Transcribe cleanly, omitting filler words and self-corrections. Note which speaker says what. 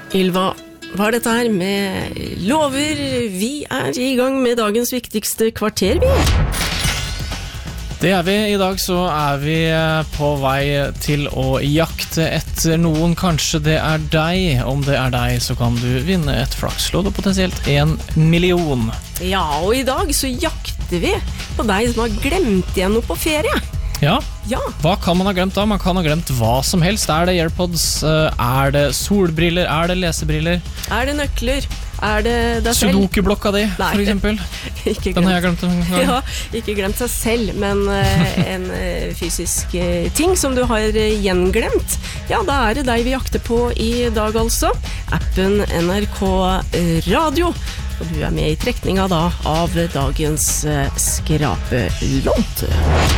Speaker 1: Ylva, hva dette her med lover? Vi I gang med dagens viktigste kvarter, vi.
Speaker 2: Det vi I dag, så vi på vei til å jakte etter noen. Kanskje det deg. Om det deg, så kan du vinne et flakslodd og potensielt 1 million.
Speaker 1: Ja, og I dag så jakter vi på deg som har glemt igjen noe på ferie.
Speaker 2: Ja,
Speaker 1: Ja.
Speaker 2: hva kan man ha glemt da? Man kan ha glemt hva som helst. Det AirPods? Det solbriller? Det lesebriller?
Speaker 1: Det nøkler? Det deg selv?
Speaker 2: Sudoku-blokka di,
Speaker 1: Nei.
Speaker 2: for eksempel?
Speaker 1: Ikke
Speaker 2: Den har jeg glemt en gang.
Speaker 1: Ja, ikke glemt seg selv, men en fysisk ting som du har gjenglemt. Ja, da det deg vi jakter på I dag altså. Appen NRK Radio. Og du med I trekninga da av dagens skrapelodd.